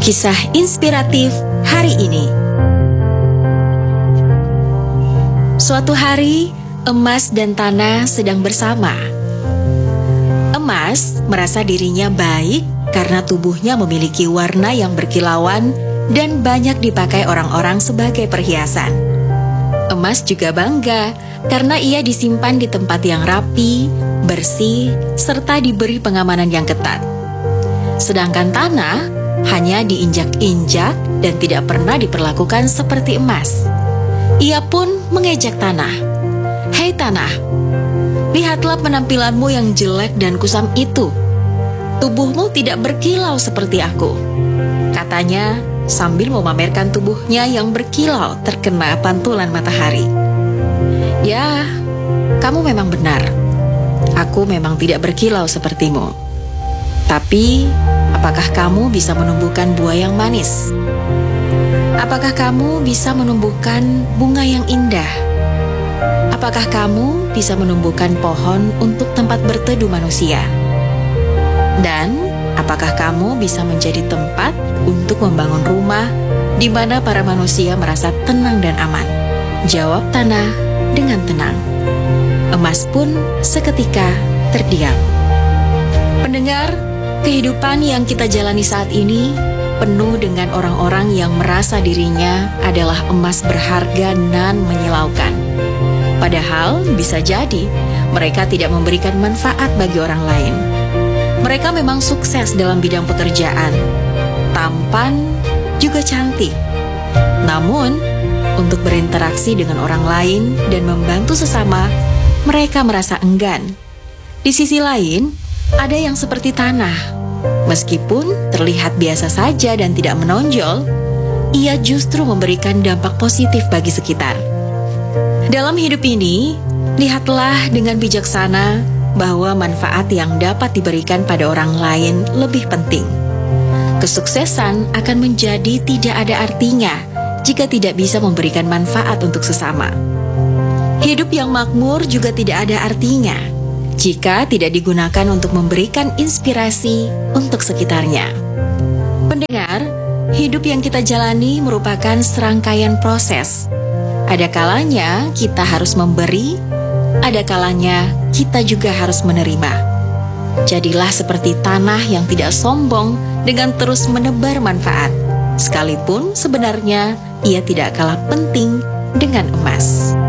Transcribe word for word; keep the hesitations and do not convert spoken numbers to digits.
Kisah inspiratif hari ini. Suatu hari, emas dan tanah sedang bersama. Emas merasa dirinya baik karena tubuhnya memiliki warna yang berkilauan dan banyak dipakai orang-orang sebagai perhiasan. Emas juga bangga karena ia disimpan di tempat yang rapi, bersih, serta diberi pengamanan yang ketat. Sedangkan tanah hanya diinjak-injak dan tidak pernah diperlakukan seperti emas. Ia pun mengejek tanah. "Hei tanah, lihatlah penampilanmu yang jelek dan kusam itu. Tubuhmu tidak berkilau seperti aku," katanya sambil memamerkan tubuhnya yang berkilau terkena pantulan matahari. "Ya, kamu memang benar. Aku memang tidak berkilau sepertimu. Tapi, apakah kamu bisa menumbuhkan buah yang manis? Apakah kamu bisa menumbuhkan bunga yang indah? Apakah kamu bisa menumbuhkan pohon untuk tempat berteduh manusia? Dan, apakah kamu bisa menjadi tempat untuk membangun rumah di mana para manusia merasa tenang dan aman?" Jawab tanah dengan tenang. Emas pun seketika terdiam. Pendengar, kehidupan yang kita jalani saat ini penuh dengan orang-orang yang merasa dirinya adalah emas berharga dan menyilaukan. Padahal bisa jadi mereka tidak memberikan manfaat bagi orang lain. Mereka memang sukses dalam bidang pekerjaan, tampan, juga cantik. Namun, untuk berinteraksi dengan orang lain dan membantu sesama, mereka merasa enggan. Di sisi lain, ada yang seperti tanah. Meskipun terlihat biasa saja dan tidak menonjol, ia justru memberikan dampak positif bagi sekitar. Dalam hidup ini, lihatlah dengan bijaksana bahwa manfaat yang dapat diberikan pada orang lain lebih penting. Kesuksesan akan menjadi tidak ada artinya jika tidak bisa memberikan manfaat untuk sesama. Hidup yang makmur juga tidak ada artinya jika tidak digunakan untuk memberikan inspirasi untuk sekitarnya. Pendengar, hidup yang kita jalani merupakan serangkaian proses. Ada kalanya kita harus memberi, ada kalanya kita juga harus menerima. Jadilah seperti tanah yang tidak sombong dengan terus menebar manfaat, sekalipun sebenarnya ia tidak kalah penting dengan emas.